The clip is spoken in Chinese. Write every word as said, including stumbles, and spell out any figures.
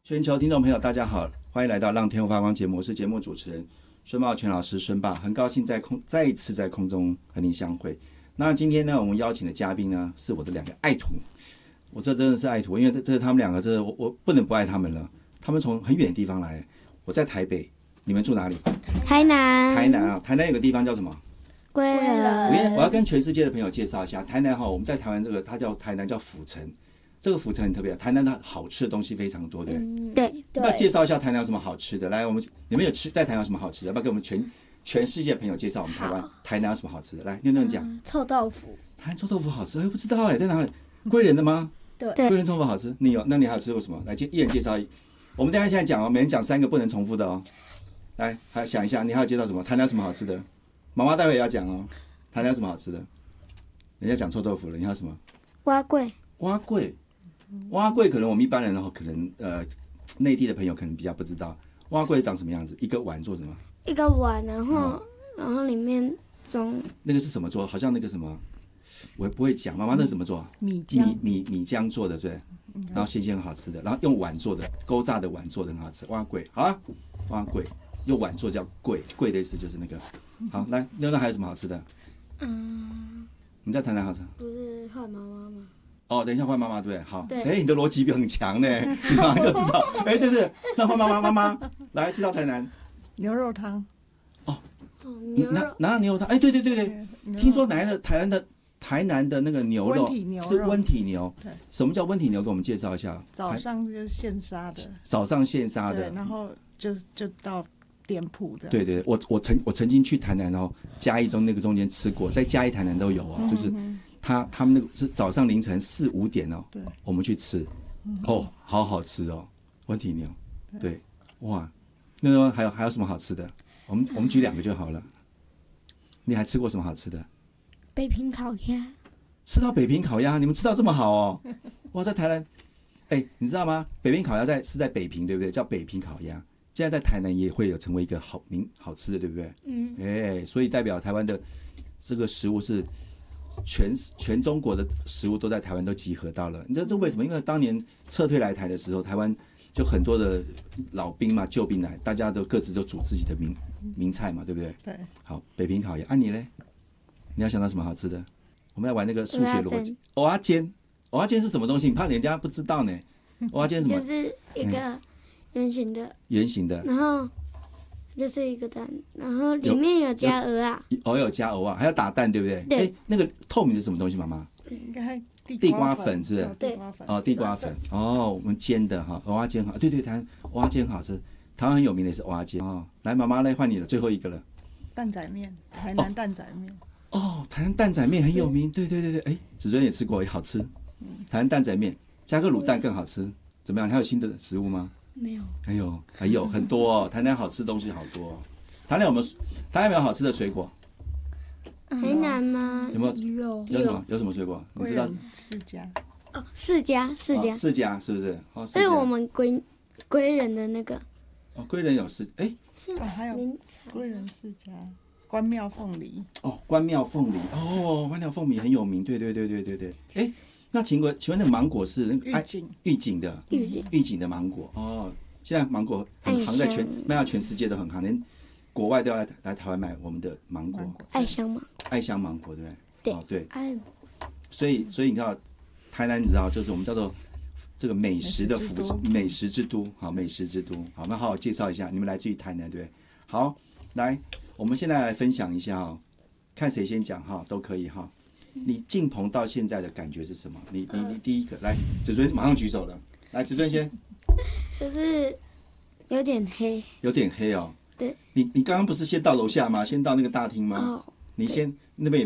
全球听众朋友大家好，欢迎来到让天空发光节目，我是节目主持人孙茂全老师孙爸，很高兴在空再一次在空中和您相会。那今天呢，我们邀请的嘉宾呢是我的两个爱徒，我这真的是爱徒，因为这这他们两个这我我不能不爱他们了，他们从很远的地方来，我在台北，你们住哪里？ 台南。 台南啊，台南有个地方叫什么？ 归仁。 我跟我要跟全世界的朋友介绍一下，台南哈，我们在台湾这个它叫台南叫府城。这个府城很特别，台南的好吃的东西非常多，对不对？ 嗯、对。 要不要介绍一下台南有什么好吃的？来，我们你们有吃在台南有什么好吃的？要不要给我们全全世界朋友介绍我们台湾台南有什么好吃的？来，妞妞讲、 嗯。臭豆腐。 台南臭豆腐好吃，哎，不知道哎，在哪里？归仁的吗？ 对。 归仁臭豆腐好吃，你有？那你还有吃过什么？来，一人介绍一。我们等一下现在讲哦，每人讲三个不能重复的哦。来，还想一下，你还有介绍什么？台南有什么好吃的？妈妈待会也要讲哦。台南有什么好吃的？人家讲臭豆腐了，你还有什么？ 蛙粿。 蛙粿。蛙粿可能我们一般人然后可能呃内地的朋友可能比较不知道，蛙粿长什么样子？一个碗做什么？ 一个碗，然后、哦、然后里面装那个是什么做？好像那个什么，我不会讲。妈妈那是什么做？ 米浆。 米米米浆做的，对。然后鲜鲜很好吃的，然后用碗做的，勾炸的碗做的很好吃。蛙粿，好啊，蛙粿用碗做叫粿，粿的意思就是那个。好，来，妞妞还有什么好吃的？ 嗯， 你在台南好吃？ 不是换妈妈吗？ 哦，等一下换妈妈对不对？好， 对， 哎，你的逻辑很强呢，你马上就知道。哎，对对，那换妈妈，妈妈来介绍台南牛肉汤。 哦， 牛肉哪哪牛肉汤？哎，对对对对，听说来的台南的台南的那个牛肉是温体牛。 对， 什么叫温体牛？给我们介绍一下。 早上就是现杀的。 早上现杀的， 然后就就到店铺这样。 对对，我我曾我曾经去台南哦，嘉义中那个中间吃过，在嘉义台南都有哦，就是。他他们那个是早上凌晨四五点哦， 对， 我们去吃，哦，好好吃哦，温体牛，对，哇，那个还有还有什么好吃的？我们我们举两个就好了。你还吃过什么好吃的？ 北平烤鸭。 吃到北平烤鸭，你们吃到这么好哦？哇，在台南，哎，你知道吗？北平烤鸭在是在北平，对不对？叫北平烤鸭，现在在台南也会有成为一个好名好吃的，对不对？嗯，哎，所以代表台湾的这个食物是。全全中国的食物都在台湾都集合到了，你知道这为什么？因为当年撤退来台的时候，台湾就很多的老兵嘛、救兵来，大家都各自都煮自己的名名菜嘛，对不对？ 对。 好，北平烤鸭，啊你嘞？你要想到什么好吃的？我们来玩那个数学逻辑。蚵仔煎，蚵仔煎是什么东西？你怕人家不知道呢？蚵仔煎是什么？ 就是一个圆形的。 圆形的。 然后。就是一个蛋，然后里面有加鹅啊， 哦，有加鹅啊，还要打蛋，对不对？ 对。 哎，那个透明是什么东西，妈妈？ 应该地瓜粉是不是？ 地瓜粉。 哦，地瓜粉。哦，我们煎的哈，蚵仔煎好，对对，台湾蚵仔煎好吃，台湾很有名的也是蚵仔煎哦。来，妈妈来换你的最后一个了。 蛋仔面，台南蛋仔面。 哦，台南蛋仔面很有名，对对对对，哎，子尊也吃过，也好吃。台南蛋仔面加个卤蛋更好吃，怎么样？你还有新的食物吗？ 没有， 还有还有很多哦，台南好吃的东西好多哦。台南有没有台南有没有好吃的水果？ 台南吗？ 有没有？ 有有什么？有什么水果？你知道？ 释迦。 哦，释迦，释迦， 释迦是不是？哦， 这是我们归归仁的那个。 哦，归仁有释，哎， 是啊，还有归仁释迦，关庙凤梨。 哦，关庙凤梨，哦，关庙凤梨很有名，对对对对对对。哎，那请问，请问那个芒果是那个玉井玉井的玉井玉井的芒果哦。现在芒果很行，在全卖到全世界都很行，连国外都要来来台湾买我们的芒果。 爱香芒， 爱香芒果，对不对？ 对， 哦对。 爱。 所以所以你看，台南你知道，就是我们叫做这个美食的府城，美食之都，好，美食之都，好，那好好介绍一下，你们来自于台南，对不对？好，来，我们现在来分享一下哈，看谁先讲哈，都可以哈。你进棚到现在的感觉是什么？你你你第一个来，子尊马上举手了，来，子尊先。 就是有点黑， 有点黑哦。 对， 你你刚刚不是先到楼下吗？先到那个大厅吗？ 哦， 你先那边